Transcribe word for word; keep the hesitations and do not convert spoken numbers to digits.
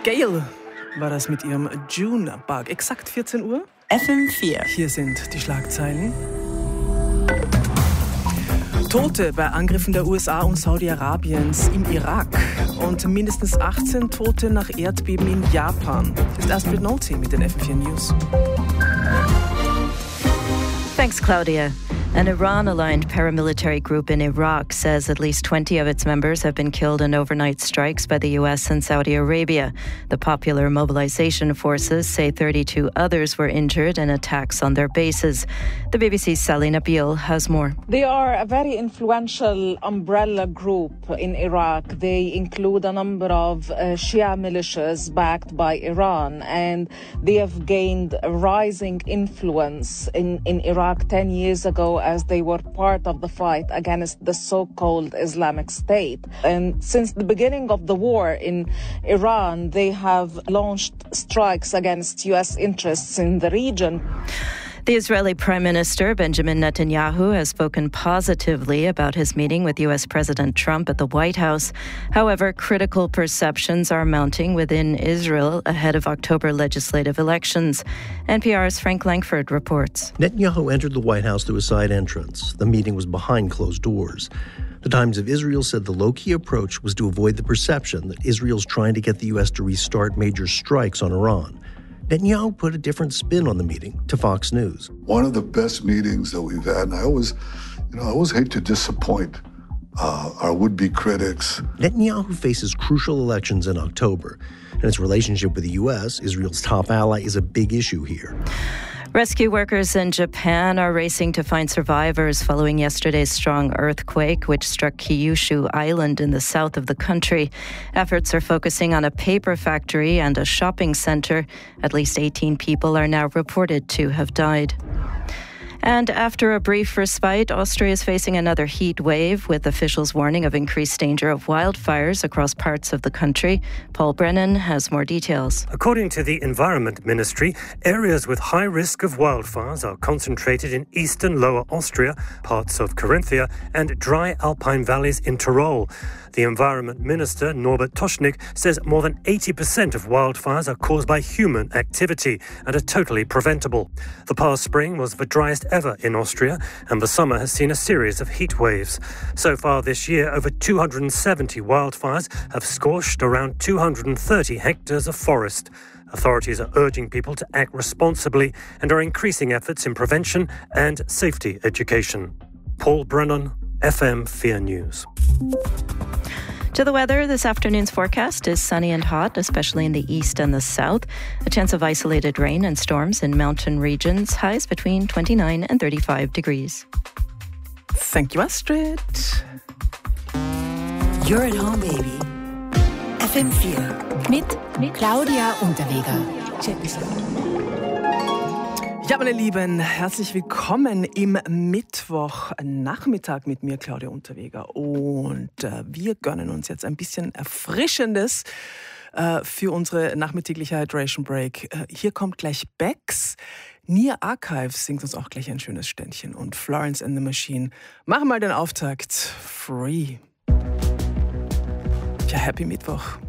Gayle war das mit ihrem Junebug. Exakt vierzehn Uhr. F M vier. Hier sind die Schlagzeilen. Tote bei Angriffen der U S A und Saudi-Arabiens im Irak und mindestens achtzehn Tote nach Erdbeben in Japan. Das ist Astrid Nozi mit den F M vier News. Thanks, Claudia. An Iran-aligned paramilitary group in Iraq says at least twenty of its members have been killed in overnight strikes by the U S and Saudi Arabia. The Popular Mobilization Forces say thirty-two others were injured in attacks on their bases. The B B C's Sally Nabil has more. They are a very influential umbrella group in Iraq. They include a number of uh, Shia militias backed by Iran, and they have gained a rising influence in, in Iraq ten years ago as they were part of the fight against the so-called Islamic State. And since the beginning of the war in Iran, they have launched strikes against U S interests in the region. The Israeli Prime Minister Benjamin Netanyahu has spoken positively about his meeting with U S President Trump at the White House. However, critical perceptions are mounting within Israel ahead of October legislative elections. N P R's Frank Langford reports. Netanyahu entered the White House through a side entrance. The meeting was behind closed doors. The Times of Israel said the low-key approach was to avoid the perception that Israel's trying to get the U S to restart major strikes on Iran. Netanyahu put a different spin on the meeting to Fox News. One of the best meetings that we've had, and I always, you know, I always hate to disappoint uh, our would-be critics. Netanyahu faces crucial elections in October, and his relationship with the U S, Israel's top ally, is a big issue here. Rescue workers in Japan are racing to find survivors following yesterday's strong earthquake, which struck Kyushu Island in the south of the country. Efforts are focusing on a paper factory and a shopping center. At least eighteen people are now reported to have died. And after a brief respite, Austria is facing another heat wave, with officials warning of increased danger of wildfires across parts of the country. Paul Brennan has more details. According to the Environment Ministry, areas with high risk of wildfires are concentrated in eastern Lower Austria, parts of Carinthia, and dry alpine valleys in Tyrol. The Environment Minister, Norbert Toschnig, says more than eighty percent of wildfires are caused by human activity and are totally preventable. The past spring was the driest ever in Austria, and the summer has seen a series of heat waves. So far this year, over two hundred seventy wildfires have scorched around two hundred thirty hectares of forest. Authorities are urging people to act responsibly and are increasing efforts in prevention and safety education. Paul Brennan, F M four News. To the weather, this afternoon's forecast is sunny and hot, especially in the east and the south. A chance of isolated rain and storms in mountain regions. Highs between twenty-nine and thirty-five degrees. Thank you, Astrid. You're at home, baby. F M vier mit Claudia Unterweger. Check this out. Ja, meine Lieben, herzlich willkommen im Mittwochnachmittag mit mir, Claudia Unterweger. Und äh, wir gönnen uns jetzt ein bisschen Erfrischendes äh, für unsere nachmittägliche Hydration Break. Äh, hier kommt gleich Bex. Nia Archives singt uns auch gleich ein schönes Ständchen. Und Florence and the Machine machen mal den Auftakt. Free. Ja, Happy Mittwoch.